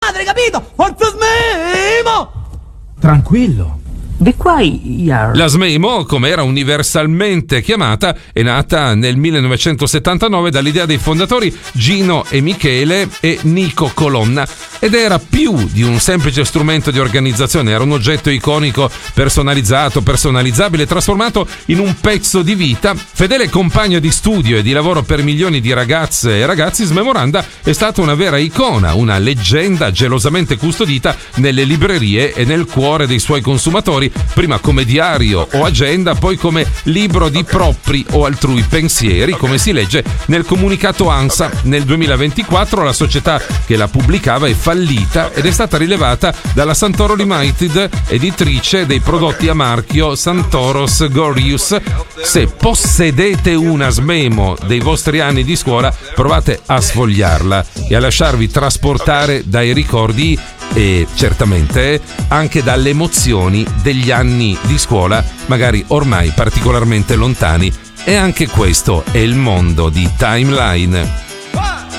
madre, capito? Forza Smemo! Tranquillo. Be quiet. La Smemo, come era universalmente chiamata, è nata nel 1979 dall'idea dei fondatori Gino e Michele e Nico Colonna ed era più di un semplice strumento di organizzazione, era un oggetto iconico, personalizzato, personalizzabile, trasformato in un pezzo di vita. Fedele compagno di studio e di lavoro per milioni di ragazze e ragazzi, Smemoranda è stata una vera icona, una leggenda gelosamente custodita nelle librerie e nel cuore dei suoi consumatori, prima come diario o agenda, poi come libro di propri o altrui pensieri, come si legge nel comunicato ANSA. Nel 2024 la società che la pubblicava è fallita ed è stata rilevata dalla Santoro Limited, editrice dei prodotti a marchio Santoros Gorius. Se possedete una Smemo dei vostri anni di scuola, provate a sfogliarla e a lasciarvi trasportare dai ricordi e certamente anche dalle emozioni degli anni di scuola, magari ormai particolarmente lontani. E anche questo è il mondo di Timeline.